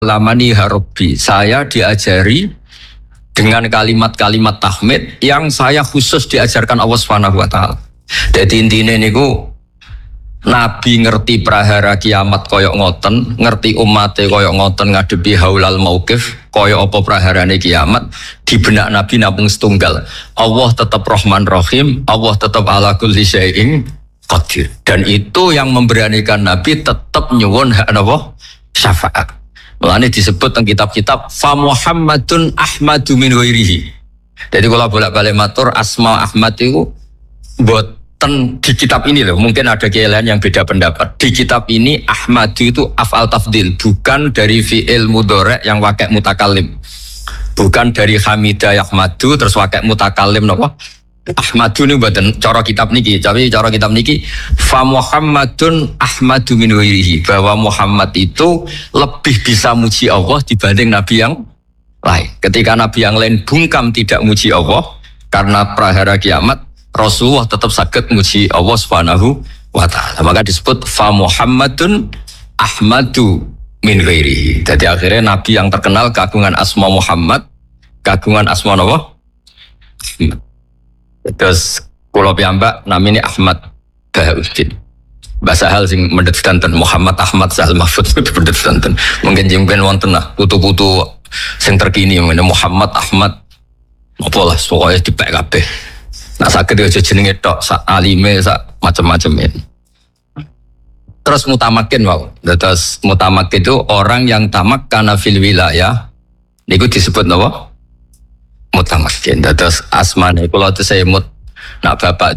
lamani harobbi. Saya diajari dengan kalimat-kalimat tahmid yang saya khusus diajarkan Allah Subhanahu wa taala. Dadi intine niku Nabi ngerti prahara kiamat koyok ngoten, ngerti umate koyok ngoten ngadepi haulal mauqif koyok apa praharane kiamat. Di benak Nabi namung setunggal. Allah tetap Rahman Rahim, Allah tetap ala kulli syai'in qadir. Dan itu yang memberanikan Nabi tetap nyuwun hak napa? Syafaat. Mulane disebut teng kitab-kitab fa Muhammadun Ahmadu min ghairihi. Jadi kalau bolak-balik matur asma Ahmad itu boten di kitab ini loh. Mungkin ada kiaian yang beda pendapat. Di kitab ini Ahmadu itu af'al tafdil, bukan dari fi'il mudhari' yang wakai mutakalim. Bukan dari hamidah yahmadu terus wakai mutakalim napa? Ahmadu ini buatan cara kitab niki, tapi cara kitab niki fa Muhammadun Ahmadu min ghairihi, bahwa Muhammad itu lebih bisa muji Allah dibanding nabi yang lain. Ketika nabi yang lain bungkam tidak muji Allah karena prahara kiamat, Rasulullah tetap sakit muji Allah Subhanahu wa taala. Maka disebut fa Muhammadun Ahmadu min ghairihi. Jadi akhirnya nabi yang terkenal kagungan asma Muhammad, kagungan asma apa? Terus kula piyambak namine Ahmad Bahauddin. Bahasa hal sing mendet danten Muhammad Ahmad Sahal Mahfud mendet danten. Mungkin jengben wonten lah putu-putu sing terkini Muhammad Ahmad apa lah pokoke dipek kabeh. Nah saged aja jenenge tok sak alime sak macam-macam ini. Terus mutamakin wae. Terus mutamakin itu orang yang tamak kana fil wilayah niku disebut napa? Mutamakin. Terus asmane kula tesemut nak bapak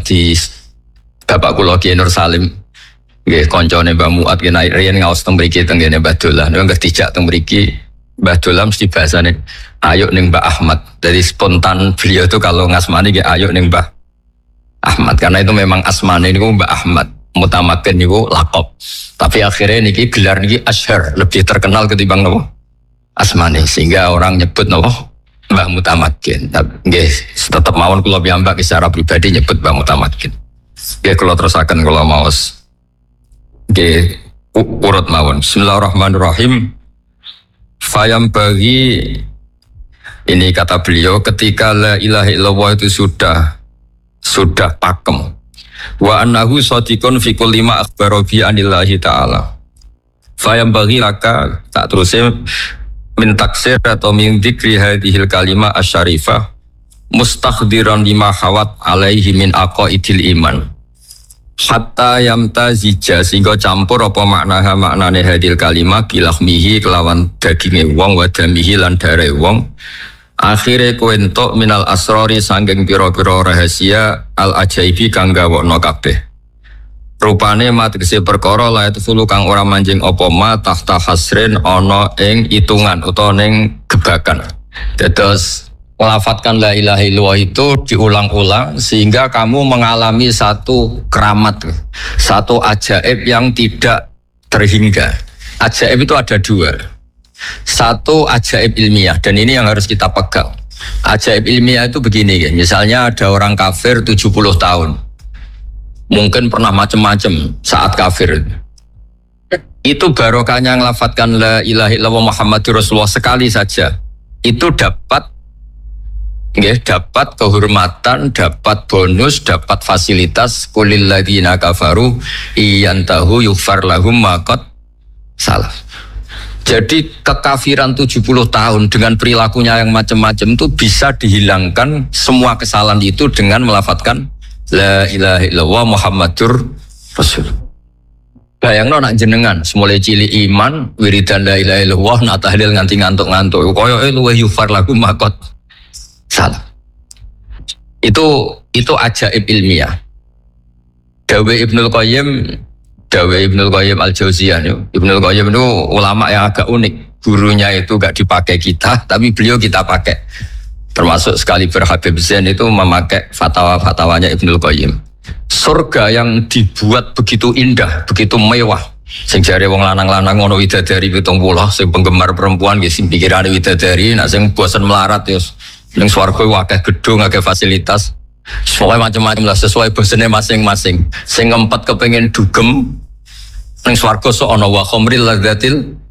kula Ki Nur Salim nggih kancane Mbah Muat ki naik riyen ngaos teng mriki teng ngene Mbah Dolan. Nek dijak teng mriki Mbah Dolan mesti bahasane ayo ning Mbah Ahmad. Jadi spontan beliau itu kalau ngasmani nggih ayo ning Mbah Ahmad, karena itu memang asmane niku Mbah Ahmad. Mutamakin niku lakop. Tapi akhirnya niki gelar niki asyhar, lebih terkenal ketimbang napa? Asmane, sehingga orang nyebut napa? Mbah Mutamakin. Nggih, tetap mawon kula piyambak secara pribadi nyebut Mbah Mutamakin. Nggih kula terusaken kula maos. Nggih urut mawon. Bismillahirrahmanirrahim. Fayam bagi ini kata beliau ketika la ilaha illallah itu sudah pakem. Wa annahu shadiqun fi kulli ma akhbara bi anillahi ta'ala. Fayam bagi laka tak terusnya min taksir atau min dzikri hadhil kalimah asyarifah mustakhdiran lima hawat alaihi min aqaidil iman hatta yamtazija sehingga campur apa maknane hadhil kalimah bilahmihi kelawan daginge wong wa damihi lan dare wong akhire kowe entuk minal asrori sanggeng pira-pira rahasia al ajaibi kang gawokno kabeh. Rupane matrisi perkara la itu kang ora manjing apa ma tahta hasrin ana ing itungan utawa ning gebakan. Terus melafatkan la ilaha illallah itu diulang-ulang sehingga kamu mengalami satu keramat, satu ajaib yang tidak terhingga. Ajaib itu ada dua. Satu ajaib ilmiah dan ini yang harus kita pegang. Ajaib ilmiah itu begini ya. Misalnya ada orang kafir 70 tahun. Mungkin pernah macam-macam saat kafir. Itu barokahnya ngelafatkan la ilaha illallah Muhammadur Rasulullah sekali saja. Itu dapat kehormatan, dapat bonus, dapat fasilitas qulil ladzina kafaru iyantahu yughfar lahum ma qad salaf. Jadi kekafiran 70 tahun dengan perilakunya yang macam-macam itu bisa dihilangkan semua kesalahan itu dengan melafatkan la ilaha illallah Muhammadur Rasul. Bayangno nak jenengan semulai cilik iman wiridan la ilaha illallah nak tahlil nganti ngantuk-ngantuk koyo luwih yufar lagu makot salah. Itu ajaib ilmiah. Dawe Ibnul Qayyim Al-Jauziyah. Ibnul Qayyim itu ulama yang agak unik. Gurunya itu gak dipakai kita, tapi beliau kita pakai. Termasuk sekali Habib Zain itu memakai fatwa-fatwanya Ibnul Qayyim. Surga yang dibuat begitu indah, begitu mewah. Sing jare wong lanang-lanang ngono widadari 70, sing penggemar perempuan nggih sing pikirane widadari, nek sing bosen melarat ya ning swarga akeh gedung, akeh fasilitas. Soale macam-macam lah sesuai bosene masing-masing. Sing ngempet kepengin dugem ning swarga sok ana wa khamril ladzatil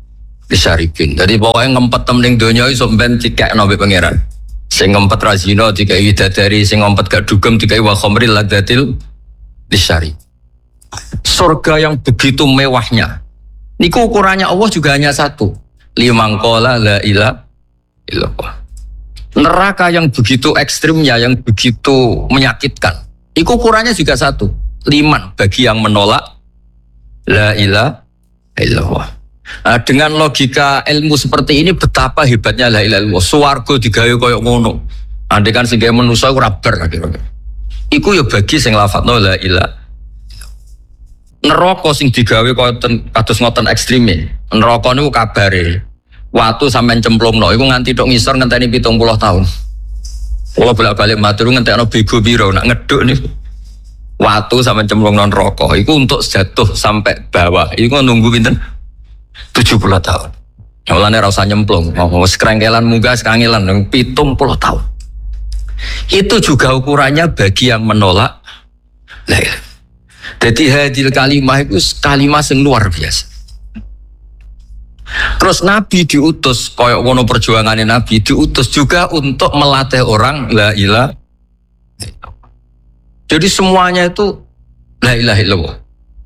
Disyaribin. Jadi pokoknya ngempet ning donya iso ben dikekno mbek pangeran. Sing ngempet razina dikai widadari, sing ngempet gak dugem dikai wa khamril ladatil disyari. Surga yang begitu mewahnya. Niku ukurannya Allah juga hanya satu. Liman qala la ilaha illallah. Neraka yang begitu ekstrimnya, yang begitu menyakitkan. Iku ukurannya juga satu. Liman bagi yang menolak la ilaha illallah. Nah, dengan logika ilmu seperti ini betapa hebatnya la ilaha illallah. Swarga digawe koyo ngono. Andai kan sing gawe manusa ora bar kira-kira. Iku ya bagi sing lafadzno la ilaha. Neraka sing digawe koyo kados ngoten ekstreme. Neraka niku kabare watu sampean cemplungno iku nganti tok ngisor ngenteni 70 tahun. Kula bolak-balik matur ngentekno bego piro nak ngeduk niku. Watu sampean cemplungno neraka iku untuk jatuh sampai bawah. Iku nunggu pinten? 70 tahun. Mulane ora usah nyemplung. Wis krengkelan munggah sekangelan 70 tahun. Itu juga ukurannya bagi yang menolak la ilaha. Jadi hadil kalimah itu kalimah yang luar biasa. Terus Nabi diutus, koyok wono perjuangannya Nabi diutus juga untuk melatih orang la ilaha. Jadi semuanya itu la ilaha illallah.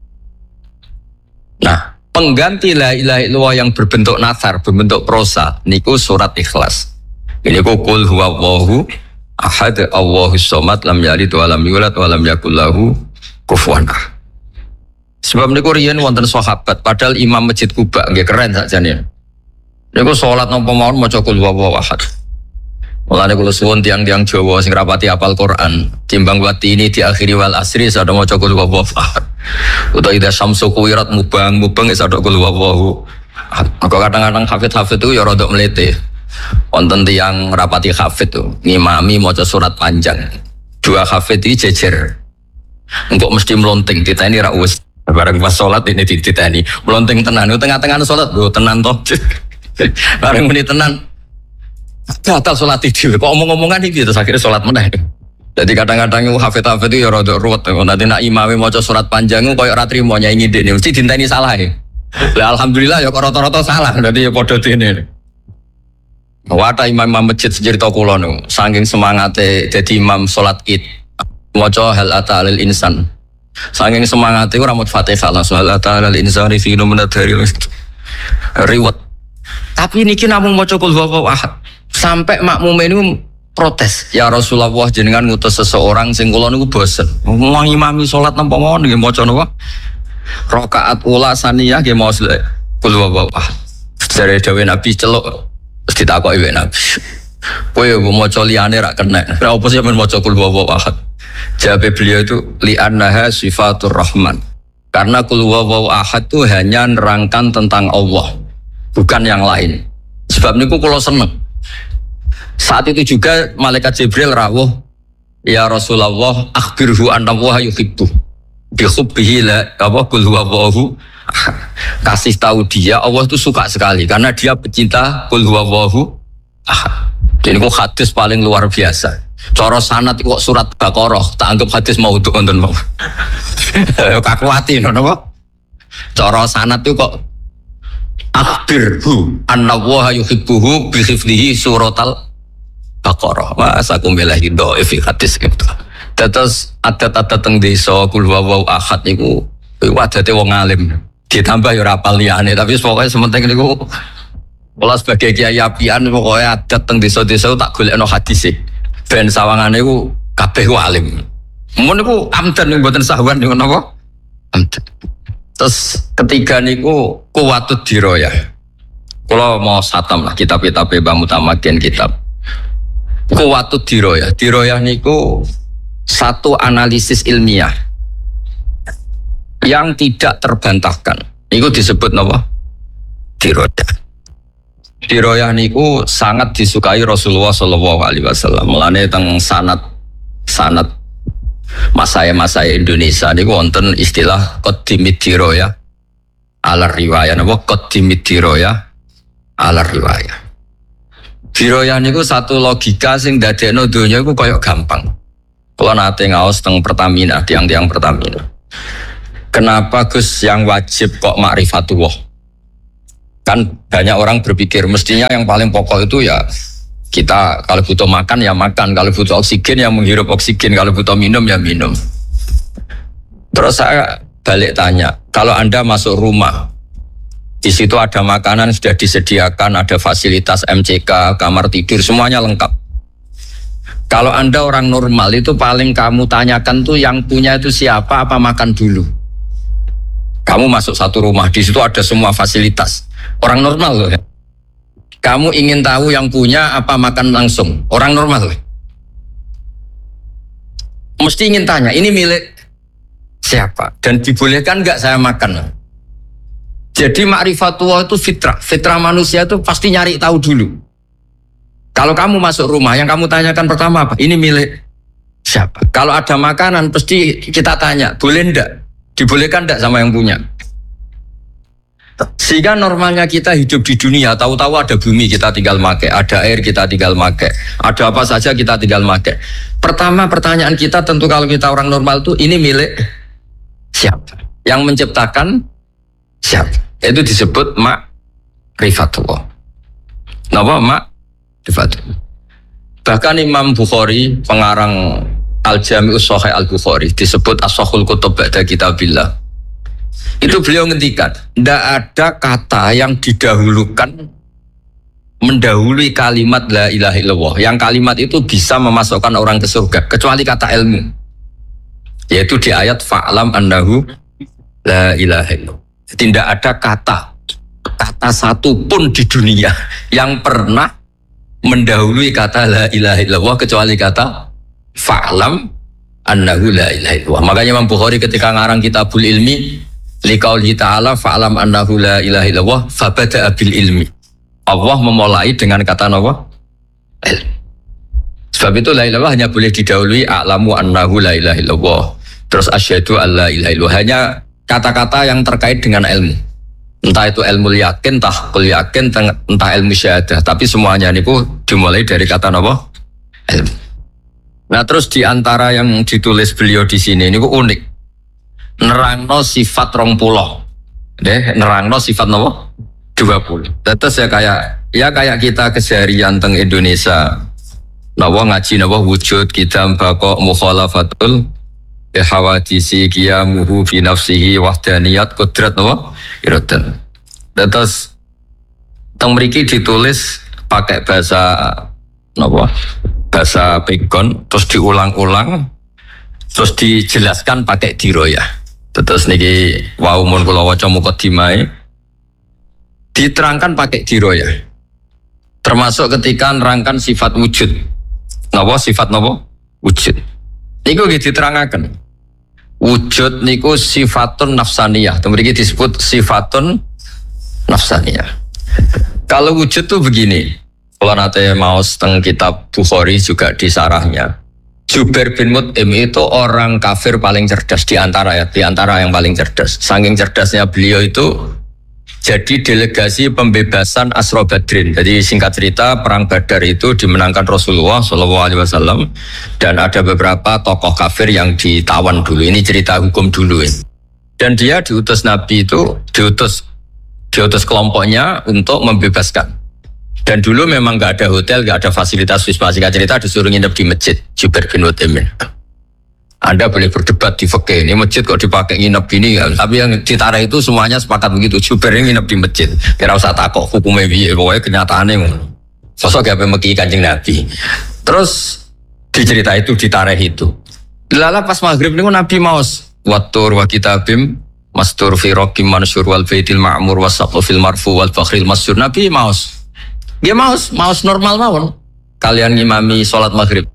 Nah, pengganti la ilaha illallah yang berbentuk nasar, berbentuk prosa, niku surat Ikhlas. Ini ku qul huwallahu ahad, Allahus somad, lam yalid wa lam yulad wa lam yakul lahu kufuwan ahad. Sebab niku riyen wonten sahabat, padahal imam Masjid Kuba nggih keren sakjane. Niku salat napa mawon maca qul huwallahu ahad. Mulane kula suwun tiang-tiang Jawa sing rapati hafal Quran, timbang wati ini diakhiri wal asri sada maca qul huwallahu ahad. Utawa idza syamsu kuwirat mubang sada qul huwallahu ahad. Maka kadang-kadang hafid-hafid itu ya rada mlete. Wonten tiang rapati hafid tuh, ngimami maca surat panjang. Dua hafid iki jejer. Engko mesti melonting diteni ra wis. Bareng pas salat ini diteni. Melonting tenan, tengah-tengah salat lho tenan toh. Bareng muni tenan. Gatal salat iki. Kok omong-omongan iki terus akhirnya salat meneh. Jadi kadang-kadang hafid-hafid itu ya rada ruwet. Nanti nak imame maca surat panjang koyo ora trimo nyai ngindikne mesti dinteni salah e. Lah alhamdulillah ya kok rata-rata salah. Dadi ya padha dene. Wata imam masjid sejerita kula niku saking semangate dadi imam salat Id maca hal ata alil insan. Saking semangate ora mut Fatihah langsung hal ata alil insani fi numanadari riwet. Tapi niki namung maca qul huwallahu ahad. Sampai makmum ini protes, ya Rasulullah jenengan ngutus seseorang sing kula niku bosen. Mau ngimami salat napa mawon nggih maca napa? Rakaat ula saniyah nggih maos qul huwallahu ahad. Jare dawuh Nabi celuk terus ditakoki wek Nabi. Kowe maca liyane ra kena. Ora apa sih men maca qul huwallahu ahad. Jawab beliau itu li'annaha sifatur rahman. Karena qul huwallahu ahad itu hanya nerangkan tentang Allah, bukan yang lain. Sebab niku kula seneng. Saat itu juga malaikat Jibril rawuh, ya Rasulullah akhbirhu anna Allah yuhibbu bi hubbihi la qul huwallahu. Kasih tahu dia Allah itu suka sekali karena dia pecinta qul huwallahu ahad. Ini kok hadis paling luar biasa. Cara sanad kok surat Baqarah tak anggap hadis maudhu wonten mau. Kakuati ngono apa? Cara sanad itu kok akhbirhu anna Allah yuhibbuhu bi hifdhihi suratal Baqarah. Masa aku melahi dhaif hadis gitu. Terus adat-adat teng desa qul huwallahu ahad niku adate wong alim. Ditambah ya rapal liyane tapi pokoknya sementing niku kula sebagai kiai apian pokoknya adat teng desa-desa tak golekno hadis e. Ben sawangane iku kabeh alim. Mun niku amdan mboten sahwan niku napa? Amdan. Terus ketiga niku kuwatud dirayah. Kula mau satam lah kitab-kitab Mbah Mutamakin kitab. Kuwatud dirayah. Dirayah niku satu analisis ilmiah yang tidak terbantahkan. Niku disebut napa? Dirayah. Dirayah niku sangat disukai Rasulullah sallallahu alaihi wasallam. Mulane teng sanad masa Indonesia niku wonten istilah qaddimid dirayah ala riwayah. Napa qaddimid dirayah ala riwayah. Dirayah niku satu logika sing dadekno donya iku koyo gampang. Kula nate ngaos teng Pertamina, tiang-tiang Pertamina. Kenapa Gus yang wajib kok ma'rifatullah? Kan banyak orang berpikir mestinya yang paling pokok itu ya kita kalau butuh makan ya makan, kalau butuh oksigen ya menghirup oksigen, kalau butuh minum ya minum. Terus saya balik tanya, kalau Anda masuk rumah, di situ ada makanan sudah disediakan, ada fasilitas MCK, kamar tidur, semuanya lengkap. Kalau Anda orang normal itu paling kamu tanyakan tuh yang punya itu siapa, apa makan dulu. Kamu masuk satu rumah, di situ ada semua fasilitas. Orang normal loh ya. Kamu ingin tahu yang punya apa makan langsung. Orang normal loh. Mesti ingin tanya, ini milik siapa? Dan dibolehkan enggak saya makan? Jadi ma'rifatullah itu fitrah. Fitrah manusia itu pasti nyari tahu dulu. Kalau kamu masuk rumah, yang kamu tanyakan pertama apa? Ini milik siapa? Kalau ada makanan, pasti kita tanya, boleh enggak? Dibolehkan enggak sama yang punya? Sehingga normalnya kita hidup di dunia, tahu-tahu ada bumi kita tinggal make, ada air kita tinggal make, ada apa saja kita tinggal make. Pertama pertanyaan kita tentu kalau kita orang normal tuh, ini milik siapa? Yang menciptakan siapa? Itu disebut ma'rifatullah. Napa ma'rifatullah? Bahkan Imam Bukhari, pengarang Al-Jami'us Shahih Al-Bukhari, disebut As-Shahul Kutub Ba'da Kitabillah. Itu beliau ngendikan, tidak ada kata yang didahulukan mendahului kalimat la ilaha illallah. Yang kalimat itu bisa memasukkan orang ke surga, kecuali kata ilmu. Yaitu di ayat fa'lam annahu la ilaha illallah. Tidak ada kata satu pun di dunia yang pernah mendahului kata la ilaha illallah kecuali kata fa'lam annahu la ilaha illallah. Makanya Imam Bukhari ketika ngarang Kitabul Ilmi liqaulihi ta'ala fa'lam annahu la ilaha illallah fabada'a bil ilmi. Allah memulai dengan kata apa? Ilmu. Sebab itu la ilaha illallah hanya boleh didahului a'lamu annahu la ilaha illallah. Terus asyhadu alla ilaha illallah. Hanya kata-kata yang terkait dengan ilmu. Entah itu ilmu yakin, entah kul yakin, entah ilmu syahadah. Tapi semuanya ini dimulai dari kata apa? Ilmu. Nah terus di antara yang ditulis beliau di sini ini unik. Nerangno sifat 20. Nerangno sifat apa? 20. Terus ya kayak kita keseharian teng Indonesia. Napa ngaji napa wujud kita bako mukhalafatul hawadisi qiyamuhu fi nafsihi wahdaniyat qudrat napa? Iradan. Terus teng mriki ditulis pakai bahasa napa? Bahasa pegon, terus diulang-ulang, terus dijelaskan pakai diroyah. Terus niki wau mun kula waca mukadimah diterangkan pakai diroyah. Termasuk ketika nerangkan sifat wujud. Napa sifat napa? Wujud. Niku nggih diterangaken. Wujud niku sifatun nafsaniyah. Mriki disebut sifatun nafsaniyah. Kalau wujud tuh begini. Kalau nanti mau teng kitab Bukhari juga di sarahnya. Jubair bin Mut'im itu orang kafir paling cerdas di antara yang paling cerdas. Saking cerdasnya beliau itu jadi delegasi pembebasan Asra Badrin. Jadi singkat cerita perang Badar itu dimenangkan Rasulullah SAW dan ada beberapa tokoh kafir yang ditawan dulu. Ini cerita hukum dulu ini. Dan dia diutus Nabi itu diutus kelompoknya untuk membebaskan. Dan dulu memang nggak ada hotel, nggak ada fasilitas wisma. Singkat cerita disuruh nginep di masjid Jubair bin Mut'im. Anda boleh berdebat di fikih, ini masjid kok dipakai nginep gini kan? Tapi yang ditarah itu semuanya sepakat begitu. Jubair ini nginep di masjid. Kira usah takut hukumnya piye, pokoknya kenyataannya sosok kayak meki Kanjeng Nabi. Terus di cerita itu ditarah itu. Lala pas maghrib ini Nabi maos watur wa kitabim mastur fi raqim mansur wal baitil ma'mur wasaqu fil marfu wal fakhril masyur. Nabi maos. Dia maus normal mawon. Kalian ngimami sholat maghrib.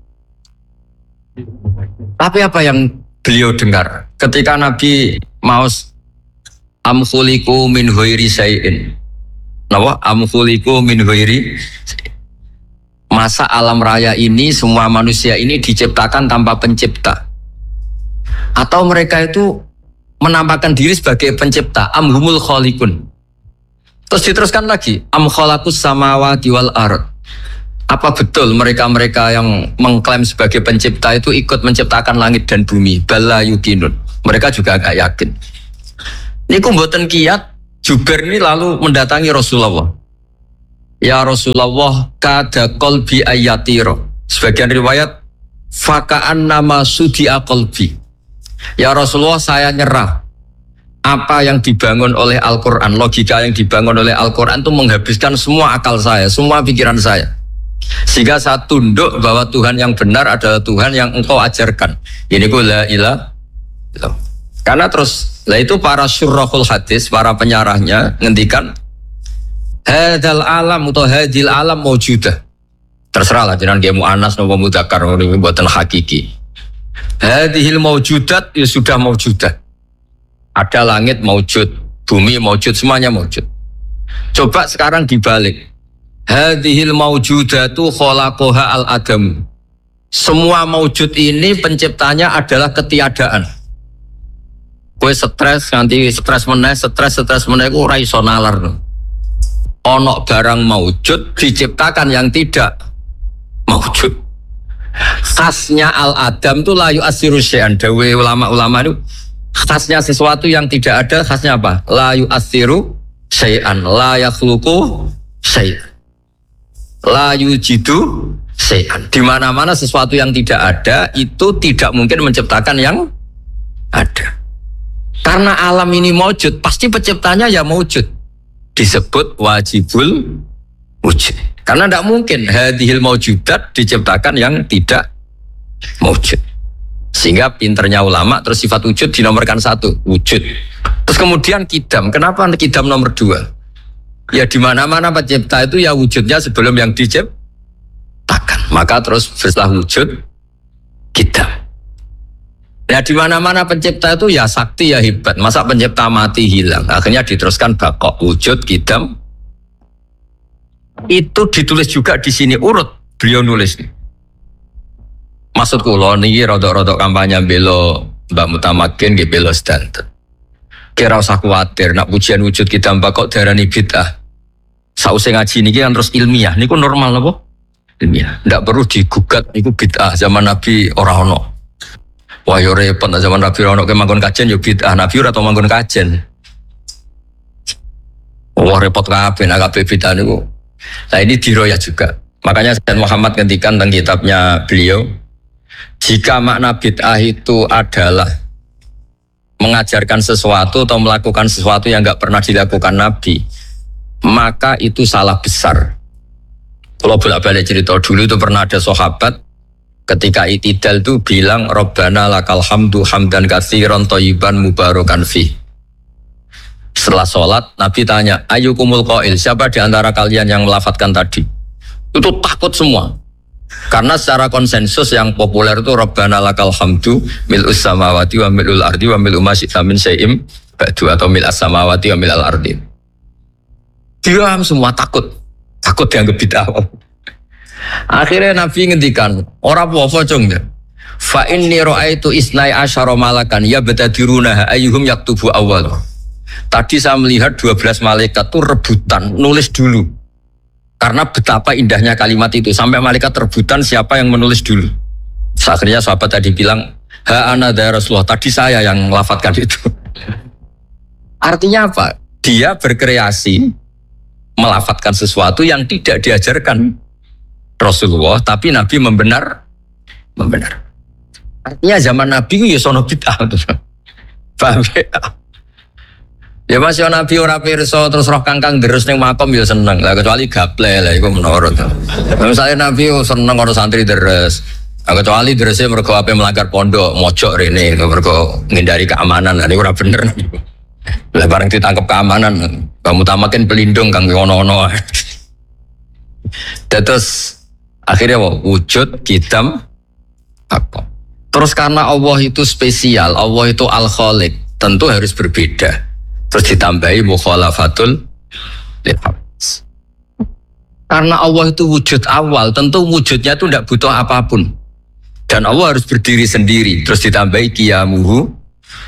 Tapi apa yang beliau dengar ketika Nabi maus amkhuliku min ghairi syai'in. Napa? Amkhuliku min ghairi. Masa alam raya ini semua manusia ini diciptakan tanpa pencipta. Atau mereka itu menampakkan diri sebagai pencipta, amhumul khaliqun. Terus diteruskan lagi, am khalaqus samawati wal ard. Apa betul mereka-mereka yang mengklaim sebagai pencipta itu ikut menciptakan langit dan bumi? Bala yuqinun. Mereka juga agak yakin. Niku mboten kiyat Jubair ini lalu mendatangi Rasulullah. Ya Rasulullah, kada qalbi ayatiro. Sebagian riwayat, faka'an nama sudi'a qalbi. Ya Rasulullah, saya nyerah. Apa yang dibangun oleh Al-Quran, logika yang dibangun oleh Al-Quran itu menghabiskan semua akal saya, semua pikiran saya. Sehingga saya tunduk bahwa Tuhan yang benar adalah Tuhan yang engkau ajarkan. Ini ku la ilaha illallah. Karena terus, lah itu para syurrahul hadis, para penyarahnya ngendikan hadal alam atau hadil alam maujudah. Terserah lah jenengan dia mu'anas nopo mudzakkar mboten hakiki. Hadhil maujudat ya sudah maujudah. Ada langit maujud, bumi maujud, semuanya maujud. Coba sekarang dibalik. Hadhil maujudatu khalaqaha al-adam. Semua maujud ini penciptanya adalah ketiadaan. Kowe stres nganti stres meneh ku ora iso nalar. Ono barang maujud diciptakan yang tidak maujud. Khasnya al-adam itu la yu'assiru syai'an. Dawe ulama-ulama itu khasnya sesuatu yang tidak ada, khasnya apa? La yu'assiru syai'an, la yakhluqu syai'an, la yujidu syai'an. Di mana-mana sesuatu yang tidak ada itu tidak mungkin menciptakan yang ada. Karena alam ini maujud, pasti penciptanya ya maujud. Disebut wajibul wujud. Karena tidak mungkin hadhil maujudat diciptakan yang tidak maujud. Sehingga pinternya ulama terus sifat wujud dinomorkan 1, wujud. Terus kemudian kidam. Kenapa kidam nomor 2? Ya di mana-mana pencipta itu ya wujudnya sebelum yang diciptakan. Maka terus setelah wujud kidam. Ya di mana-mana pencipta itu ya sakti ya hebat. Masa pencipta mati hilang? Akhirnya diteruskan bakok wujud kidam. Itu ditulis juga di sini urut beliau nulis. Maksud kula niki rodok-rodok kampanye belo Mbak Mutamakin nggih belo sedanten. Kira usah kuwatir nak pujian wujud kidam bakok darani bid'ah. Sause ngaji niki kan terus ilmiah. Niku normal napa? Ilmiah. Ndak perlu digugat niku bid'ah zaman Nabi ora ono. Wah yo repot zaman Nabi ora ono ke manggon kajen yo bid'ah. Nabi ora tau manggon kajen. Wah repot kabeh nek kabeh bid'ah niku. Nah ini diroyah juga. Makanya Sayyid Muhammad ngendikan tentang kitabnya beliau, jika makna bid'ah itu adalah mengajarkan sesuatu atau melakukan sesuatu yang enggak pernah dilakukan Nabi, maka itu salah besar. Kalau bolak-balik cerita dulu itu pernah ada sahabat ketika itidal itu bilang Rabbana lakal hamdu hamdan katsiran thayyiban mubarakan fi. Setelah sholat Nabi tanya ayyukumul qail, siapa di antara kalian yang melafadzkan tadi? Itu takut semua. Karena secara konsensus yang populer itu Rabbana lakal hamdu mil'us samawati wa mil'ul ardi wa mil'u ma syi'ta min syai'im ba'du atau mil'as samawati wa mil'al ardi. Diam semua takut dianggap bid'ah. Akhirnya Nabi ngendikan ora apa-apa cung. Fa inni ra'aitu isnai asyara malakan yabtadiruna ayyuhum yaktubu awwal. Tadi saya melihat 12 malaikat itu rebutan nulis dulu. Karena betapa indahnya kalimat itu sampai malaikat rebutan siapa yang menulis dulu. Akhirnya sahabat tadi bilang, "Ha ana ya Rasulullah, tadi saya yang melafadzkan itu." Artinya apa? Dia berkreasi melafadzkan sesuatu yang tidak diajarkan Rasulullah, tapi Nabi membenar. Artinya zaman Nabi ya sono bid'ah. Paham ya? Ya Mas yo Nabi ora pirsa terus roh kangkang deres ning makom ya seneng. Lah kecuali gaple lah iku menurut. Misalnya Nabi seneng karo santri deres. Kecuali derese mergo ape melanggar pondok, mojok rene mergo menghindari keamanan. Lah niku ora bener. Lah bareng ditangkap keamanan, kamu tamakin pelindung kang ono-ono. Terus akhirnya wujud kidam apa? Terus karena Allah itu spesial, Allah itu Al-Khaliq, tentu harus berbeda. Terus ditambahi mukhalafatul lilhabs. Karena Allah itu wujud awal, tentu wujudnya itu tidak butuh apapun. Dan Allah harus berdiri sendiri. Terus ditambahi qiyamuhu.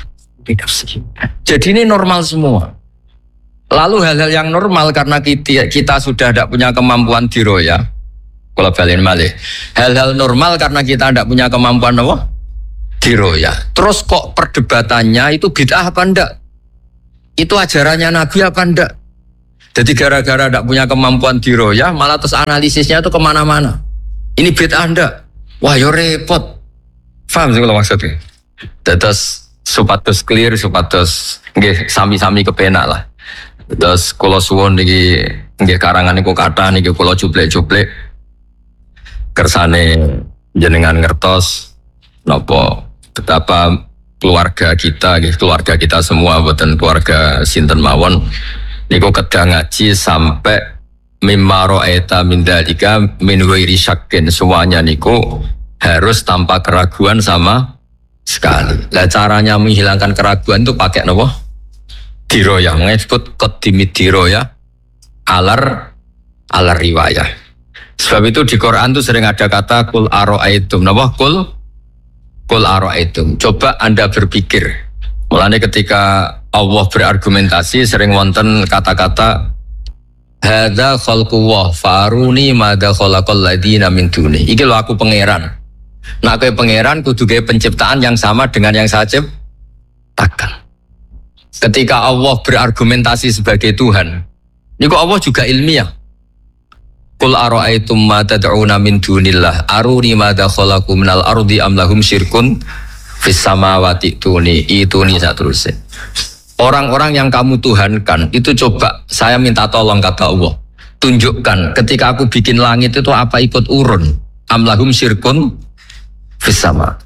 Jadi ini normal semua. Lalu hal-hal yang normal karena kita sudah tidak punya kemampuan diroya. Kalau balik malih. Hal-hal normal karena kita tidak punya kemampuan apa? Diroya. Terus kok perdebatannya itu bid'ah apa enggak? itu ajarannya Nabi apa ndak? Jadi gara-gara ndak punya kemampuan diroyah, malah terus analisisnya itu kemana-mana. Ini bid'ah ndak? Wah yo repot. Paham sih kalau maksudnya? Terus supados clear, supados nggih sami-sami kepenak lah. Terus kula suwun niki nggih karangan niku kathah niki kula cuplek-cuplek kersane jenengan ngertos napa betapa keluarga kita semua boten keluarga sinten mawon niku kedah ngaji sampai mimma ra'aita min dzalika min ghairi syakkin, semuanya niku harus tanpa keraguan sama sekali. Lah caranya menghilangkan keraguan itu pakai napa? Diroyah, disebut qaddimid diroyah alar riwayah. Sebab itu di Quran itu sering ada kata kul ara'aitum. Napa kul ara'aitum. Coba Anda berpikir. Mulanya ketika Allah berargumentasi sering wonten kata-kata hadza khalqullah faruni madza khalaqal ladina min duni. Iki lho aku pangeran. Nak kowe pangeran kudu gawe penciptaan yang sama dengan yang saya ciptakan. Ketika Allah berargumentasi sebagai Tuhan, niku Allah juga ilmiah. Qul ara'aitum ma tad'una min dunillah aruni madza khalaqu minal ardi am lahum syirkun fis samawati ituni saterusé. Orang-orang yang kamu tuhankan itu coba saya minta tolong kata Allah. Tunjukkan ketika aku bikin langit itu apa ikut urun? Am lahum syirkun fis sama.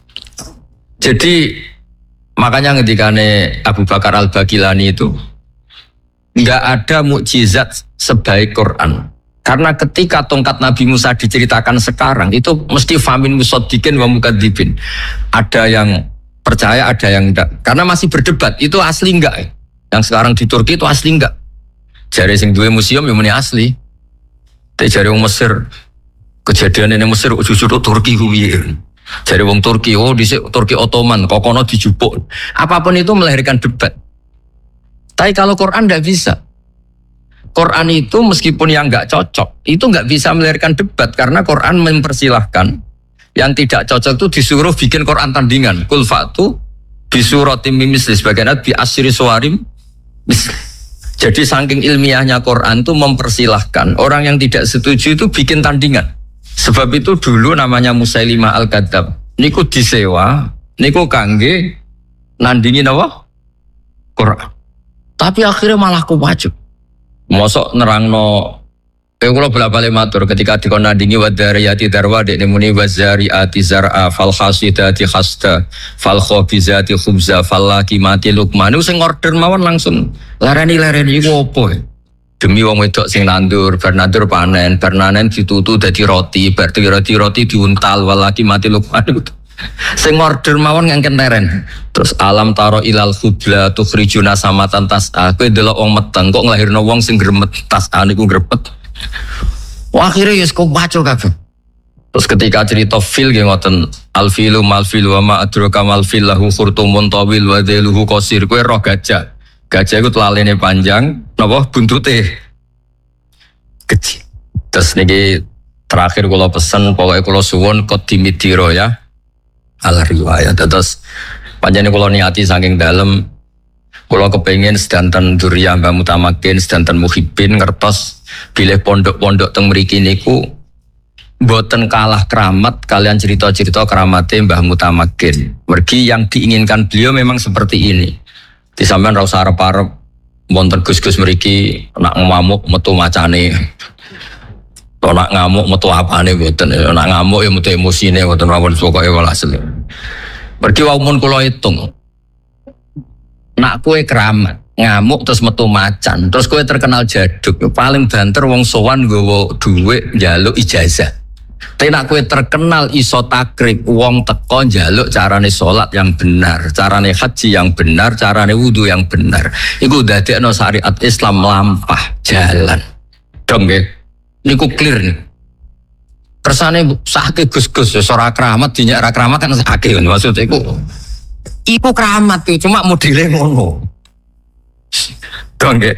Jadi makanya ketikane Abu Bakar Al-Bagilani itu enggak ada mukjizat sebaik Quran. Karena ketika tongkat Nabi Musa diceritakan sekarang itu mesti famin musaddiqin wa mukadzibin. Ada yang percaya, ada yang enggak. Karena masih berdebat, itu asli enggak? Yang sekarang di Turki itu asli enggak? Jari sing duwe museum yang muni asli. Tapi jari wong Mesir, kejadian ini Mesir jujur Turki kuwi. Jari wong Turki, oh dhisik Turki Ottoman, kokono dijupuk. Apapun itu melahirkan debat. Tapi kalau Quran enggak bisa. Quran itu meskipun yang nggak cocok, itu nggak bisa melahirkan debat karena Quran mempersilahkan yang tidak cocok itu disuruh bikin Quran tandingan. Kul fa'tu bisuratim misli sebagian bi asyri suwarim. Jadi saking ilmiahnya Quran itu mempersilahkan orang yang tidak setuju itu bikin tandingan. Sebab itu dulu namanya Musailimah Al-Kadzab. Niku disewa, niku kangge nandingin apa? Quran. Tapi akhirnya malah kewajib. Mosok nerangno kula bolak-balik matur ketika dikonandingi wadariyati darwa dekne muni wazariati zar'a fal khasidati khasta fal khabizati khubza fal laqimati luqman sing order mawon langsung lareni iku opo demi wong wedok sing nandur bar nandur panen ditutu dadi roti bar roti diuntal wal laqimati luqman sing order mawon ngangken leren. Terus alam taro ilal khubla tukhrijuna samatan tas'a kowe delok wong meteng kok nglahirno wong sing gremet tas'a niku grepet. Wah akhirnya ya kok baca kabeh. Terus ketika cerita fil nggih ngoten alfilu malfil wa ma adraka malfil lahu khurtumun tawil wa dhailuhu qasir kowe roh gajah. Gajah iku telalene panjang napa buntute kecil. Terus niki terakhir kula pesen pokoke kula suwun qadimidiro ya ala riwayat. Terus panjane kula niati saking dalem kula kepengin sedanten duriyah Mbah Mutamakin, sedanten muhibbin ngertos bilih pondok-pondok teng mriki niku mboten kalah keramat kalian cerita-cerita keramate Mbah Mutamakin. Mergi yang diinginkan beliau memang seperti ini. Di sampean ra usah arep-arep wonten Gus-gus mriki nak ngamuk metu macane. Nak ngamuk metu apane mboten. Nak ngamuk ya metu emosine mboten rawon pokoke walhasil. Mergi wau mun kula hitung. Nak kowe keramat, ngamuk terus metu macan, terus kowe terkenal jaduk, paling banter wong sowan nggawa dhuwit njaluk ijazah. Tapi nak kowe terkenal iso takrib, wong teko njaluk carane salat yang benar, carane haji yang benar, carane wudu yang benar. Iku dadekno syariat Islam lampah jalan. Dong nggih. Niku clear nih. Kersane sahke Gus-gus ora keramat dinyak ra keramat kan sahke maksud iku keramat tuh cuma modele ngono. Dong nggih.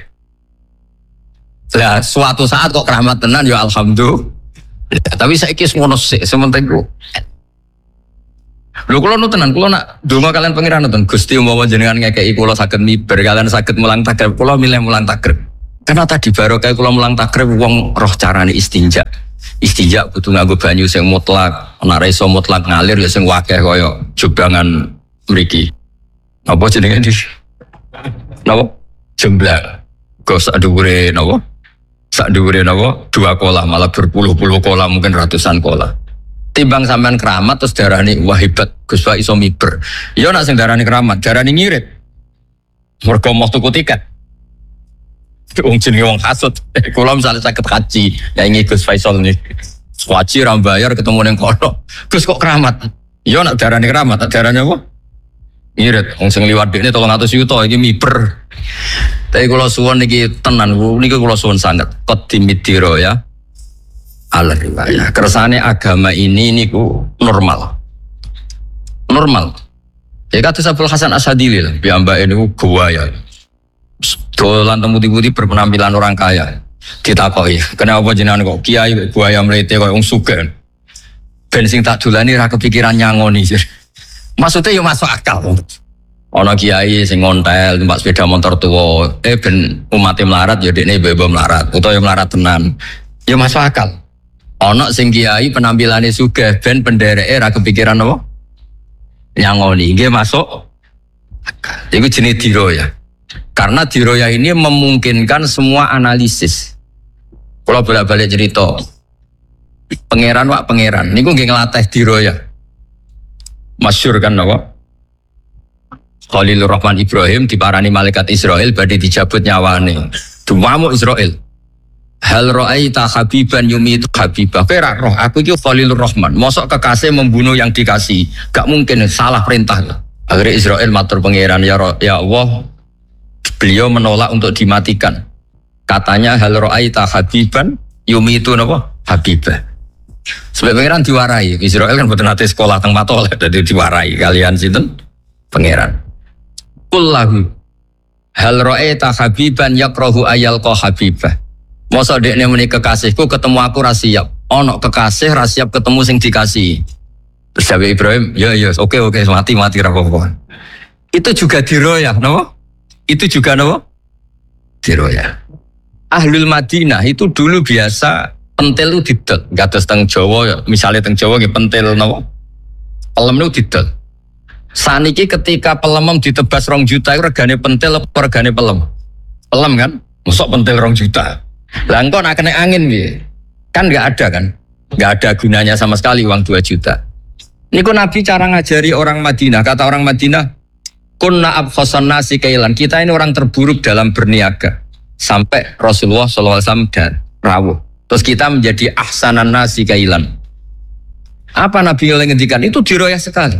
Lah suatu saat kok keramat tenan ya alhamdulillah. Tapi saiki ngono sik sementing ku. Lho kula nu tenan, kula nak donga kalian pangeran nonton Gusti umpama jenengan ngekeki kula saged miber, kalian saged mulang takrib, kula milih mulang takrib. Karena tadi barokah kula mulang takrib wong roh carane istinja. Istinja kudu nganggo banyu sing mutlak, ana ra iso mutlak ngalir ya sing wakeh kaya jubangan mriki. Apa jenenge iki? Napa? Jemblang. Kok sak dhuwure napa? Sak dhuwure napa? 2 kolam malah berpuluh-puluh kolam mungkin ratusan kolam. Timbang sampean keramat terus darani wah hebat Gus Pak iso miber. Ya nek sing darani keramat, darani ngirit. Mergo mau tuku tiket. Wong jenenge wong hasud. Kula misale saged haji, ya ingin Gus Faisal nih. Haji ra bayar ketemu ning kono. Gus kok keramat? Ya nek darani keramat, darani apa? Ngirit. Wong sing liwat dekne 300 juta iki miber. Tapi kula suwun niki tenan niki kula suwun sanget. Qadimidiro ya. Al-riwayah. Kersane agama ini niku normal. Normal. Ya kata Abdul Hasan Asyadili lah, piyambake niku gawaya. Dolan temu-temu berpenampilan orang kaya. Ditakoki, "Kenapa jenengan kok kiai gawaya mlete koyo wong sugih?" Ben sing tak dolani ra kepikiran nyangoni. Maksudnya ya masuk akal. Ana kiai sing ngontel numpak sepeda motor tuwa, ben umate melarat ya dekne bebo melarat, utawa ya melarat tenan. Ya masuk akal. Ana sing kiai penampilane sugih ben pendereke ra kepikiran apa? Nyangoni, nggih masuk. Iku jenis diroya. Karena diroya ini memungkinkan semua analisis. Kalau bolak-balik cerita, pangeran wak pangeran, niku nggih nglatih diroya. Masyhur kan apa? Khalilur Rahman Ibrahim diparani malaikat Israel badhe dicabut nyawane. Dumamuk Israel. Hal ra'aita habiban yumitu habibah. Kira roh aku itu Khalilur Rahman. Mosok kekasih membunuh yang dikasih. Gak mungkin, salah perintah. Akhirnya Israel matur pangeran, ya Allah, beliau menolak untuk dimatikan. Katanya hal ra'aita habiban yumitu napa? Habibah. Sebab pangeran diwarai. Israel kan boten nate sekolah teng Matol, dadi diwarai kalian sinten? Pangeran. Kullahu hal ra'aita habiban yakrahu ayalqa habibah. Masa dekne muni kekasihku ketemu aku ra siap. Ono kekasih ra siap ketemu sing dikasih. Terus Nabi Ibrahim, ya oke mati ra apa-apa. Itu juga diroyah, napa? Itu juga napa? Diroyah. Ahlul Madinah itu dulu biasa pentil itu didol. Kados teng Jawa, misalnya teng Jawa nggih pentil napa? Pelem itu didol. Saniki ketika pelemem ditebas 2 juta itu regane pentil apa regane pelem? Pelem kan? Mosok pentil 2 juta. Lah engko nak kena angin piye? Kan enggak ada kan? Enggak ada gunanya sama sekali uang 2 juta. Niku Nabi cara ngajari orang Madinah. Kata orang Madinah, kunna abkhasan nasi kailan. Kita ini orang terburuk dalam berniaga. Sampai Rasulullah SAW dan rawuh. Terus kita menjadi ahsanan nasi kailan. Apa Nabi ngendikan? Itu diroyah sekali.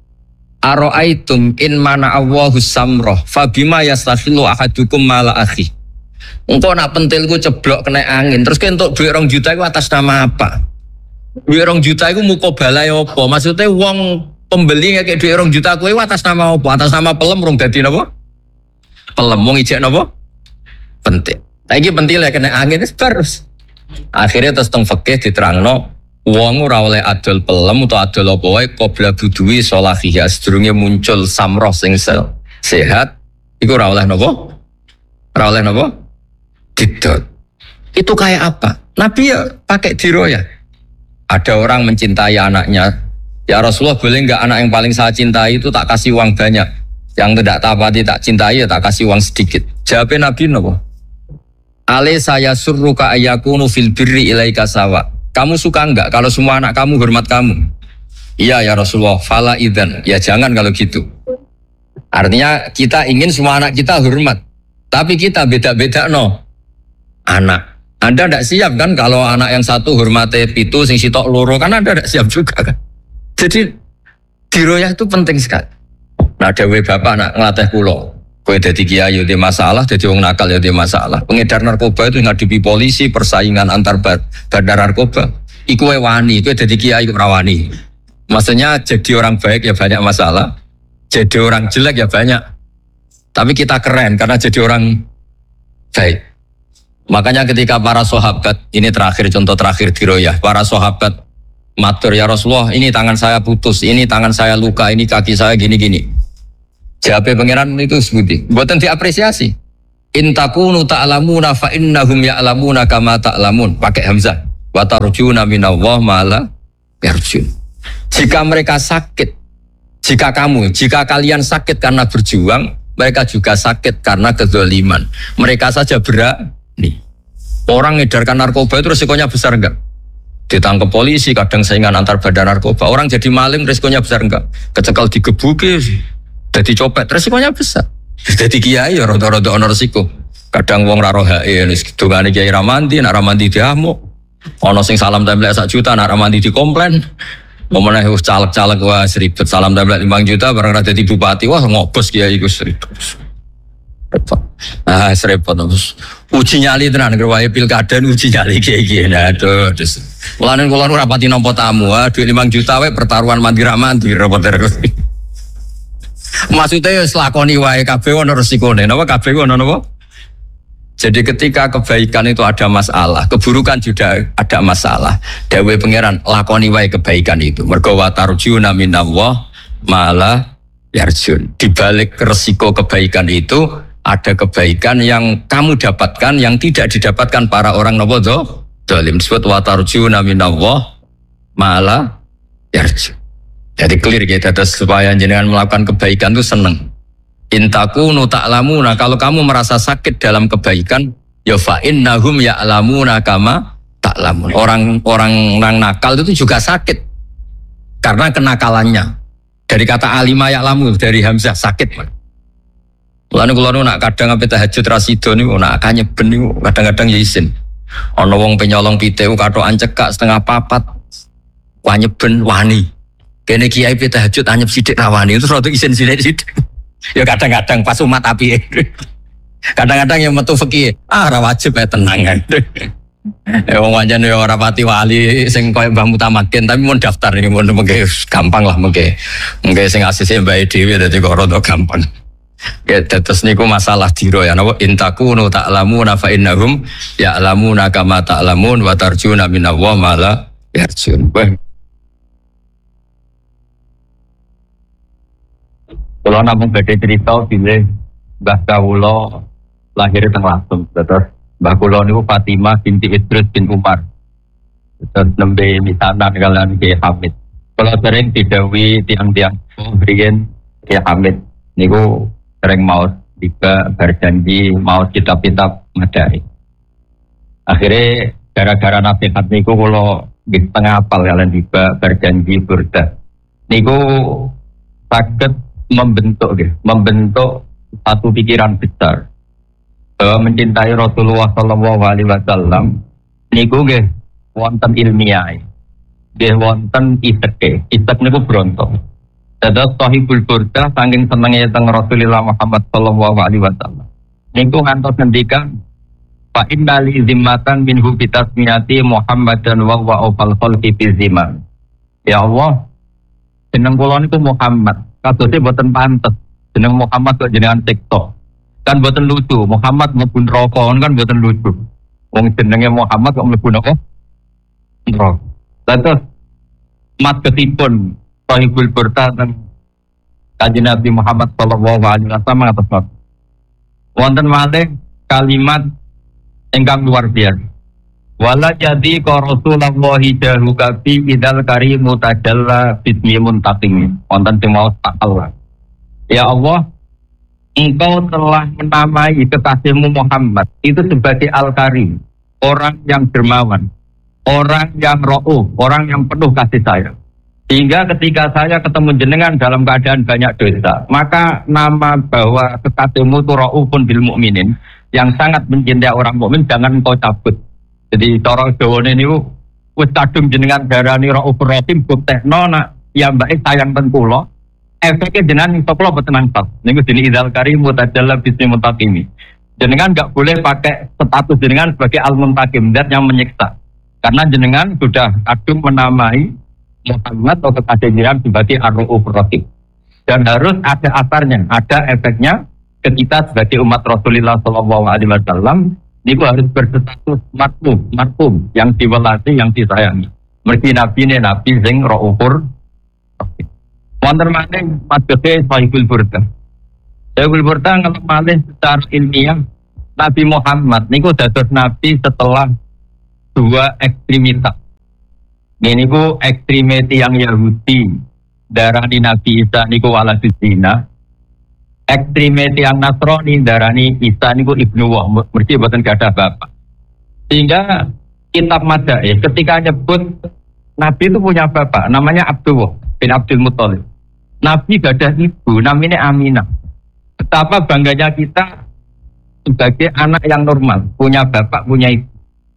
Aro'aitum in mana Allahu samroh fabima yastakhillu ahadukum mala akhi. Engkau nak pentilku ceblok kena angin. Terus untuk duit 2 juta itu atas nama apa? Duit 2 juta itu mukobalai apa? Maksudnya wong pembeli kayak duit 2 juta itu atas nama apa? Atas nama pelem rong dadi napa? Pelem wong ijek napa? Pentil. Lagi pentil kena angin terus. Akhirnya terus teng fikih diterangno wong ora oleh adol pelem atau adol apa wae qabla budui sholahiyah sedurunge muncul samroh sing sehat iku ora oleh napa? Ora oleh napa? Didot. Itu kayak apa? Nabi ya pakai diroya. Ada orang mencintai anaknya. Ya Rasulullah boleh enggak anak yang paling saya cintai itu tak kasih uang banyak. Yang tidak tapati tak cintai ya tak kasih uang sedikit. Jawabnya Nabi napa? Ale saya surruka ayakunu fil birri ilaika sawa. Kamu suka enggak kalau semua anak kamu hormat kamu? Iya ya Rasulullah. Fala idzan. Ya jangan kalau gitu. Artinya kita ingin semua anak kita hormat. Tapi kita beda-beda no. Anak, Anda tidak siap kan kalau anak yang satu hormati pitu sing sitok loro kan Anda tidak siap juga kan. Jadi diroyah itu penting sekali. Nah dewe bapak nak ngelatih kulo, kowe dadi kiai yo masalah, dadi wong nakal yo masalah. Pengedar narkoba itu ngadepi polisi, persaingan antar bandar narkoba. Iku wani, kowe dadi kiai ora wani. Maksudnya jadi orang baik ya banyak masalah, jadi orang jelek ya banyak. Tapi kita keren karena jadi orang baik. Makanya ketika para sahabat, ini terakhir contoh terakhir diroyah, para sahabat matur ya Rasulullah, ini tangan saya putus, ini tangan saya luka, ini kaki saya gini-gini. Jawab pangeran itu sebuti, buatan diapresiasi. In takunu ta'lamuna fa innahum ya'lamuna kama ta'lamun. Pakai hamzah. Wa tarjuna minallah ma la yarjun. Jika mereka sakit, jika kalian sakit karena berjuang, mereka juga sakit karena kezaliman. Mereka saja berani. Orang ngedarkan narkoba itu resikonya besar enggak? Ditangkap polisi, kadang saingan antar badan narkoba. Orang jadi maling resikonya besar enggak? Kecekal digebuki, jadi copet resikonya besar. Jadi kiai ya rada-rada ono resiko. Kadang wong ra roh hae dongane kiai Ramandi, nak Ramandi diamuk. Ono sing salam templek 1 juta, nak Ramandi dikomplain. Momeneh caleg-caleg wah seribet salam templek 5 juta bareng ra dadi bupati, wah ngobos kiai iku seribet. Repot. Ah, serempet terus. Uji nyali tenan wae pilkada uji nyali kiai-kiai. Aduh, terus. Mulane kula ora pati nampa tamu, duit 5 juta wae pertaruhan mandi repot terus. Maksudnya selakoni wae kabeh ono resikone. Napa kabeh ono napa? Jadi ketika kebaikan itu ada masalah, keburukan juga ada masalah. Dawuh pangeran lakoni wae kebaikan itu. Mergo wa tarjuna minallah malah yarjun. Di balik resiko kebaikan itu ada kebaikan yang kamu dapatkan yang tidak didapatkan para orang napa zalim. Disebut wa tarjuna minallah malah yarjun. Jadi clear kita terus supaya jenengan melakukan kebaikan itu seneng. Intakunu ta'lamuna, kalau kamu merasa sakit dalam kebaikan, ya fa innahum ya'lamuna kama ta'lamun. Orang nakal itu juga sakit karena kenakalannya. Dari kata alima ya'lamu, dari hamzah sakit. Lalu kalau nak kadang sampai tahajud rasido niku nak kanyeben niku kadang-kadang ya isin. Ana wong penyolong piteu katokan cekak setengah papat. Wanyeben wani. Kene kiai pe tahajud anyep sithik rawani terus rada isin sithik. Ya kadang-kadang pas umat api. Kadang-kadang yang metu fikih, ora wajib tenang kan. Wong pancen ya ora pati wali sing koyo Mbah Mutamakin tapi mun daftar iki mun mengke gampang lah mengke. Mengke sing asise Mbah dhewe dadi kok rada gampang. Ya terus niku masalah diro ya napa intakunu ta'lamuna fa innahum ya'lamuna kama ta'lamun wa tarjuna minallah ma la yarjun. Kalau namung badhe cerita bilih Mbah kawula lahir teng Lasem. Terus Mbah kula niku Fatimah binti Idris bin Umar. Terus nembe misanan kalian Kiai Hamid. Kalau sering didhawuhi tiang-tiang mriyen Kiai Hamid niku sering maos tiba berjanji maos kitab-kitab madai. Akhirnya gara-gara nasihat niku kula nggih tengah apal kalian tiba berjanji burda. Niku saged membentuk satu pikiran besar bahwa mencintai Rasulullah sallallahu alaihi wasallam niku nggih wonten ilmiah, nggih wonten iseke. Isek niku bronto. Dados sahibul burdah saking senenge teng Rasulullah Muhammad sallallahu alaihi wasallam. Niku ngantos ngendikan fa inna li zimmatan minhu bi tasmiyati Muhammadan wa huwa awfal khalqi fi zaman. Ya Allah, jeneng kula niku Muhammad. Kadosé boten pantes. Jeneng Muhammad kok jenengan TikTok. Kan boten lucu. Muhammad mlebu neraka kan boten lucu. Wong jenenge Muhammad kok mlebu neraka? Terus mat ketipun sahibul burda dan Kanjeng Nabi Muhammad sallallahu alaihi wasallam ngatos wonten malih kalimat ingkang luar biasa. Wala jadi ka Rasulullah jahu kafi idal karimu tajalla bismi muntaqim. Wonten sing maos Allah. Ya Allah, Engkau telah menamai kekasihmu Muhammad itu sebagai Al-Karim, orang yang dermawan, orang yang ra'uf, orang yang penuh kasih sayang. Sehingga ketika saya ketemu jenengan dalam keadaan banyak dosa, maka nama bahwa kekasihmu itu ra'ufun bil mukminin, yang sangat mencintai orang mukmin jangan engkau cabut. Jadi cara Jawane niku wis kadung jenengan darani Raufur Rahim buktekno nak ya mbake sayang ten kula. Efeke jenengan iso kula boten nangkep. Niku jenenge idzal karim mutajalla bismi muntaqimi. Jenengan enggak boleh pakai status jenengan sebagai al-muntaqim, zat yang menyiksa. Karena jenengan sudah kadung menamai Muhammad atau kekasih jenengan sebagai ar-Raufur Rahim. Dan harus ada asarnya, ada efeknya ke kita sebagai umat Rasulullah sallallahu alaihi wasallam. Niku harus berstatus marhum yang diwelasi, yang disayangi. Mergi nabi ini nabi sing raufur. Wonten maning madhhabe Sahihul Burda. Sahihul Burda ngelem malih secara ilmiah Nabi Muhammad niku dados nabi setelah dua ekstremitas. Ini ku ekstremiti yang Yahudi darani Nabi Isa niku waladus zina. Ekstremiti yang Nasrani darani Isa niku ibnu wah, mergi boten gadah bapak. Sehingga kitab Madaih ketika nyebut Nabi itu punya bapak namanya Abdullah bin Abdul Muthalib. Nabi gadah ibu namanya Aminah. Betapa bangganya kita sebagai anak yang normal, punya bapak, punya ibu.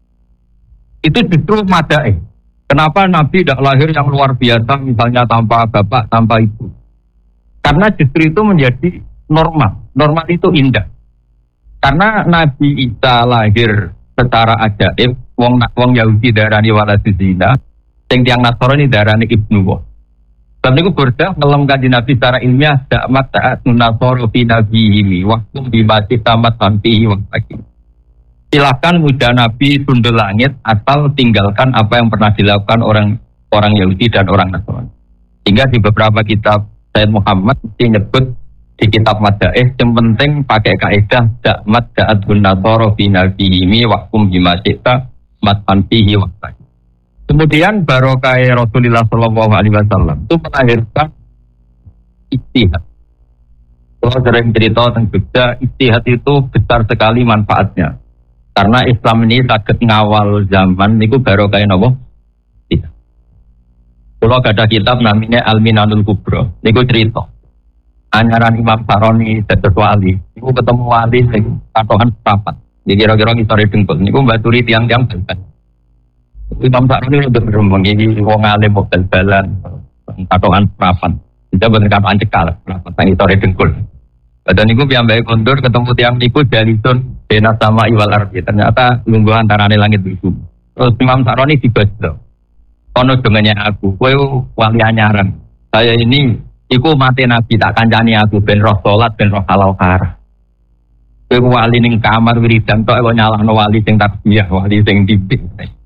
Itu justru Madaih. Kenapa Nabi tidak lahir yang luar biasa, misalnya tanpa bapak, tanpa ibu? Karena justru itu menjadi normal. Normal itu indah. Karena Nabi Isa lahir secara ajaib, wong Yahudi darani waladus zina, sing tiyang Nasrani darani ibnu wah. Dan itu berdah ngelem kanjeng Nabi secara ilmiah dakmat ta'atun nasoro fi nabiyhi waktu bimati tamat sampihi waktu. Silahkan muja Nabi sundel langit asal tinggalkan apa yang pernah dilakukan orang Yahudi dan orang Nasrani. Sehingga di beberapa kitab Sayyid Muhammad mesti nyebut di kitab Madaih yang penting pakai kaidah dakmat ta'atun nasoro fi nabiyhi waktu bimati tamat sampihi waktu. Kemudian barokah Rasulullah SAW itu melahirkan ijtihad. Kalau sering cerita tentang Jogja, ijtihad itu besar sekali manfaatnya. Karena Islam ini sakit ngawal zaman, itu barokah apa? Ijtihad. Kalau ada kitab namanya Al-Minanul Kubra, itu cerita. Anyaran Imam Saroni dados wali, itu ketemu wali yang katohan seprapat. Jadi kira-kira ngisore dengkul, itu baturi tiang-tiang bal-bal. Imam Saroni udah berembang ini wong alim kok bal-balan katokan perapan. Kita bener katokan cekal perapan sang isore dengkul. Badan niku piyambake kondur ketemu tiang niku jalisun bena sama iwal ardi. Ternyata lungguh antarane langit iku. Terus Imam Saroni dibasdo. Ono dengannya aku, kowe wali anyaran. Saya ini iku mati nabi tak kancani aku ben roh salat ben roh halal kar. Kowe wali ning kamar wiridan tok kok nyalahno wali sing tasbih, wali sing dipik.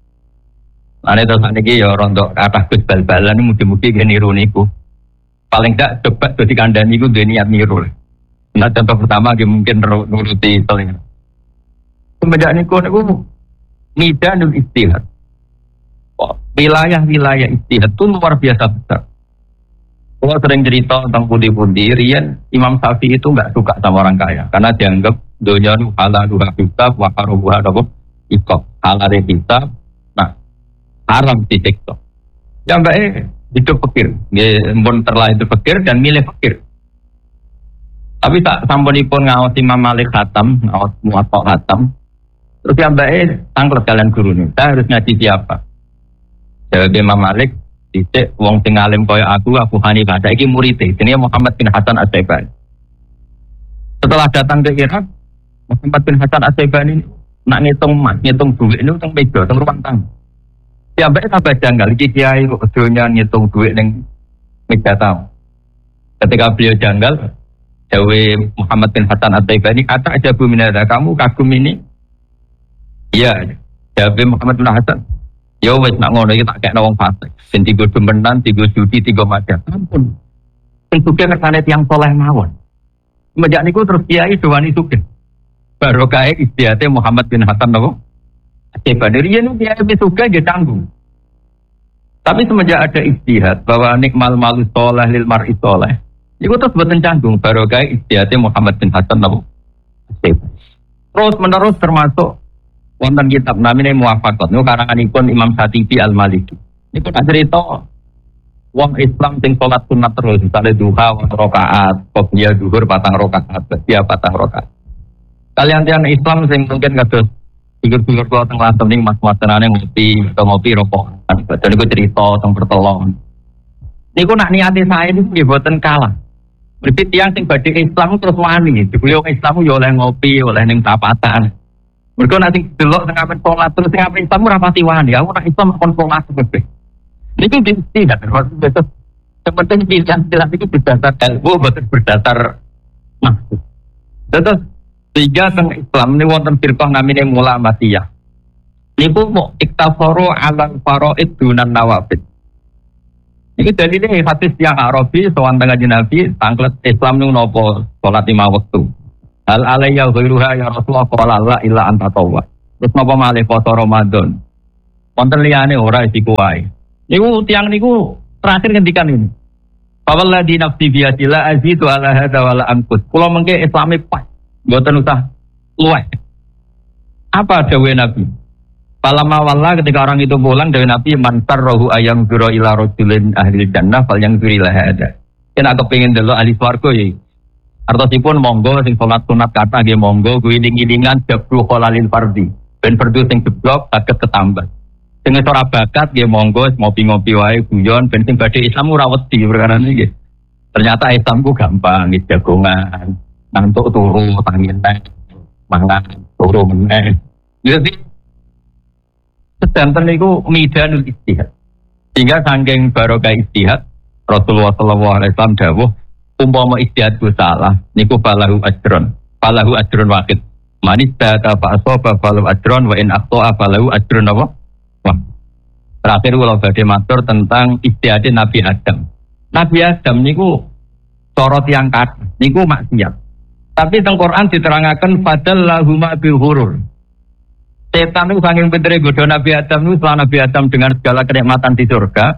Ane terus niki ya rontok kathah Gus bal-balan mugi-mugi ge niru niku. Paling tidak coba dadi kandhani iku duwe niat niru. Nah contoh pertama ge mungkin nuruti telinga. Semenjak niku nidanul ijtihad. Wilayah-wilayah ijtihad itu luar biasa besar. Kalau sering cerita tentang pundi-pundi, riyen Imam Syafi'i itu enggak suka sama orang kaya karena dianggap dunya nu halaluha kitab wa haruha iqab. Halal kitab haram di TikTok. Ya mbak hidup fakir, pun terlahir itu fakir dan milih fakir. Tapi tak sampunipun ngawas Imam Malik khatam, ngawas Muwatta khatam. Terus ya mbak tangklet kalian guru nih. Saya harus ngaji siapa? Jawab Imam Malik, dicek wong sing alim kaya aku Hanifah. Saiki muridé, jenenge Muhammad bin Hasan As-Syaibani. Setelah datang ke Irak, Muhammad bin Hasan As-Syaibani nak ngitung emas, ngitung duit ini teng meja, teng ruang tamu. Ya mbak sampai janggal, kiai kok dunia ngitung duit neng meja tamu. Ketika beliau janggal, Jawa Muhammad bin Hasan At-Taibani kata aja Bu Minada, kamu kagum ini? Iya, Jawa Muhammad bin Hasan. Ya wes nak ngono iki tak kekno wong fasik. Sing tigo demenan, tigo judi, tigo macan. Ampun. Sing sugih kersane tiyang saleh mawon. Semenjak niku terus kiai dowani sugih. Barokah istihate Muhammad bin Hasan napa? Sebenarnya dia lebih suka dia tanggung. Tapi semenjak ada ijtihad bahwa nikmal malu soleh lil mar'i soleh, itu terus buatan canggung. Barokah ijtihadnya Muhammad bin Hasan Nabu. Terus menerus termasuk wonten kitab namanya Muwafaqat. Ini karanganipun Imam Syatibi Al-Maliki. Ini pun cerita wong Islam sing sholat sunat terus, misalnya duha 4 rakaat, qobliyah zuhur 4 rakaat, ba'diyah 4 rakaat. Kalian Islam sing mungkin kados figur-figur kau tengah tening mas-mas tenane ngopi rokok. Jadi aku cerita tentang pertolongan. Niku nak niati saya ini buatan kalah. Berarti tiang sing badhe Islam terus wani. Dibeli wong Islam yo oleh ngopi, oleh ning tapatan. Mergo nanti delok teng apen salat terus sing apen Islam ora pati wani. Aku nak Islam kon salat kabeh. Niku tidak terus sepenting pilihan iki berdasar ilmu boten berdasar maksud. Terus sehingga teng Islam ini wonten firqah namine Mulamatiyah. Niku mau iktafaru alal faraid dunan nawafil. Ini dalilnya hadis yang Arabi sowan tengah Nabi tanglet Islam nu nopo salat 5 waktu. Hal alayya ghairuha ya Rasulullah qala la illa anta tawwa. Terus napa malih poso Ramadan. Wonten liyane ora iku wae. Niku tiyang niku terakhir ngendikan ini. Fawalladzi nafsi biyadillah azidu ala hadza wala anqus. Kula mengke Islame pas, mboten usah luweh. Apa dawuh Nabi? Palama walla ketika orang itu pulang dari Nabi mantar rohu ayang zuro ila rojulin ahli jannah fal yang zuri lah ada. Kena kepingin dulu ahli swarga ya. Artosipun monggo sing salat sunat kata nggih monggo guling-gilingan jabru kholalil fardi. Ben fardu sing jeblok saged ketambah. Sing ora bakat nggih monggo ngopi-ngopi wae guyon ben sing badhe Islam ora wedi perkara niki. Ternyata Islamku gampang nggih jagongan, ngantuk turu tangi entek, mangan turu meneh. Jadi sedanten niku midanul ijtihad. Sehingga saking barokah ijtihad Rasulullah sallallahu alaihi wasallam dawuh umpama ijtihadku salah niku falahu ajrun wahid. Man istata fa asaba falahu ajrun wa in aqta'a falahu ajrun apa? Wah. Terakhir kula badhe matur tentang ijtihad Nabi Adam. Nabi Adam niku cara tiyang kathah niku maksiat. Tapi teng Quran diterangaken fadallahuma bil ghurur. Setan itu saking pintere godho Nabi Adam itu setelah Nabi Adam dengan segala kenikmatan di surga.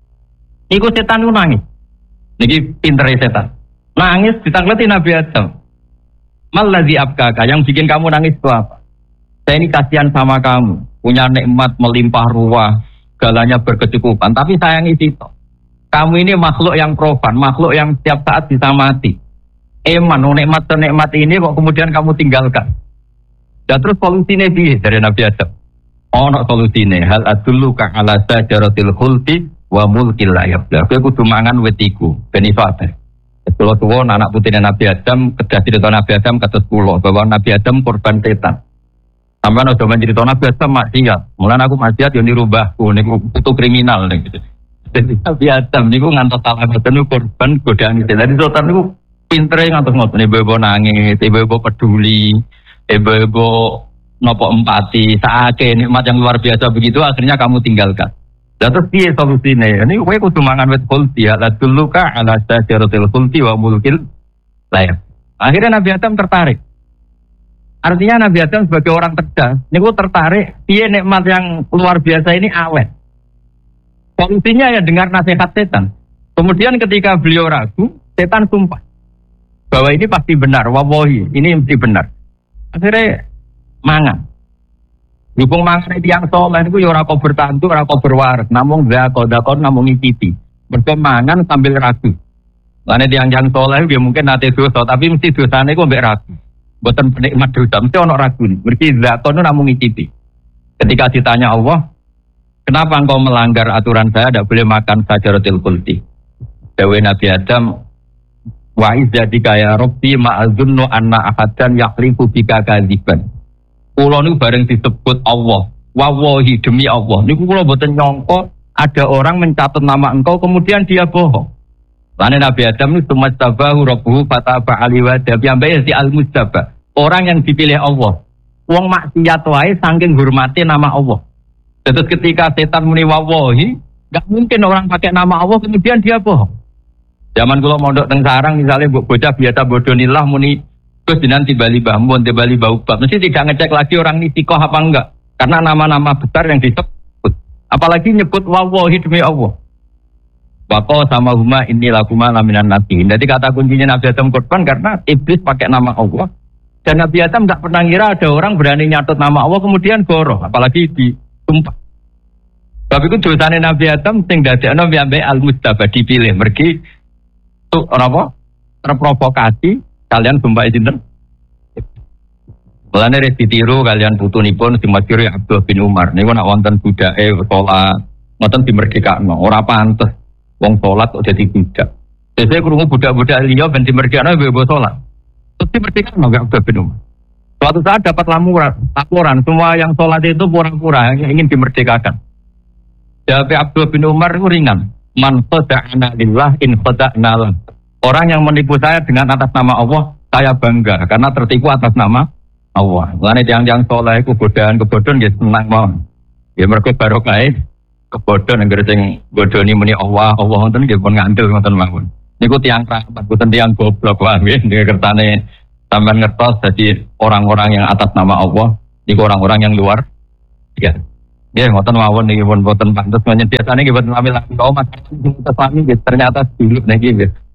Iku setan itu nangis. Niki pintere setan. Nangis ditakleti Nabi Adam. Mallazi abkaka, yang bikin kamu nangis itu apa? Saya ini kasihan sama kamu, punya nikmat melimpah ruah, segalanya berkecukupan, tapi sayang itu. Kamu ini makhluk yang profan, makhluk yang setiap saat bisa mati. Eman, nikmat ini kok kemudian kamu tinggalkan. Dan terus solusinya dari Nabi Adam. Ono solusine hal adulluka ala sajaratil khuldi wa mulkil la yabla. Kowe kudu mangan wetiku ben iso abadi. Kula tuwa anak putine Nabi Adam, kedah cerita Nabi Adam kados kula bahwa Nabi Adam korban setan. Sampeyan aja men cerita Nabi Adam maksiat. Mulane aku maksiat yo niru mbahku niku putu kriminal niku. Jadi Nabi Adam niku ngantos salah boten korban godaan setan. Dadi setan niku pintere ngantos ngoten ibu-ibu nangis, ibu-ibu peduli. Ibu-ibu nopo empati, saake nikmat yang luar biasa begitu akhirnya kamu tinggalkan. Dan terus piye solusine? Ini kowe kudu mangan wit khuldi, la duluka ala sajaratil khuldi wa mulkil layak. Akhirnya Nabi Adam tertarik. Artinya Nabi Adam sebagai orang cerdas, niku tertarik piye nikmat yang luar biasa ini awet. Solusinya ya dengar nasihat setan. Kemudian ketika beliau ragu, setan sumpah bahwa ini pasti benar, wallahi, ini mesti benar. Akhirnya mangan. Dukung mangan itu yang soleh itu ya ora kok bertantu, ora kok berwaras, namung zakon namung ngicipi. Mergo mangan sambil ragu. Lane yang soleh ya mungkin nate dosa, tapi mesti dosane ku mbek ragu. Mboten penikmat dosa, mesti ana ragu. Mergi zakon namung ngicipi. Ketika ditanya Allah, kenapa engkau melanggar aturan saya tidak boleh makan sajaratil khuldi? Dawuh Nabi Adam, wa izzadika ya Rabbi ma'azunnu anna ahadan yaqlifu bika kadziban. Kula niku bareng disebut Allah, wallahi demi Allah. Niku kula mboten nyangka ada orang mencatat nama engkau kemudian dia bohong. Lane Nabi Adam niku sumastabahu rabbuhu fataba alaihi wa tabi'an si al-mustabah. Orang yang dipilih Allah. Wong maksiat wae saking hormati nama Allah. Terus ketika setan muni wallahi, enggak mungkin orang pakai nama Allah kemudian dia bohong. Zaman kula mondok teng sarang misalnya bocah biasa bodonilah muni terus jenengan tiba-tiba mbon tiba-tiba ubah. Mesti tidak ngecek lagi orang ini sikoh apa enggak. Karena nama-nama besar yang disebut. Apalagi nyebut wallahi demi Allah. Waqo sama huma inilah kuma laminan nabi. Jadi kata kuncinya Nabi Adam korban karena iblis pakai nama Allah. Dan Nabi Adam enggak pernah ngira ada orang berani nyatet nama Allah kemudian goroh. Apalagi disumpah. Tapi itu dosane Nabi Adam sing dadekno ambek al-Mustafa dipilih mergi itu apa? Terprovokasi kalian sumpah sinten? Mulane res ditiru kalian putunipun sing masyhur Abdullah bin Umar. Niku nek wonten budake salat, ngoten dimerdekakno. Ora pantes wong salat kok dadi budak. Dene krungu budak-budak liya ben dimerdekakno mbok salat. Terus dimerdekakno gak Abdullah bin Umar. Suatu saat dapat laporan semua yang salat itu pura-pura ingin dimerdekakan. Jawab Abdullah bin Umar itu ringan. Man khada'ana lillah in khada'na lah. Orang yang menipu saya dengan atas nama Allah, saya bangga karena tertipu atas nama Allah. Mulane yang soleh iku godaan kebodohan nggih senang mawon. Ya mergo barokah kebodoh negara sing bodoni muni Allah wonten nggih pun ngandel ngoten mawon. Niku tiyang rahmat boten tiyang goblok wae nggih kertane sampean ngertos jadi orang-orang yang atas nama Allah niku orang-orang yang luar ya. Ya ngoten mawon niki pun boten pantes biasane nggih boten ambil kau mas ternyata dulu niki nggih